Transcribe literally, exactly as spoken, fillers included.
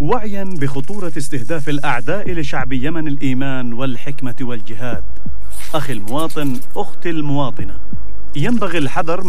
وعيا بخطورة استهداف الأعداء لشعب يمن الإيمان والحكمة والجهاد. أخي المواطن، أختي المواطنة، ينبغي الحذر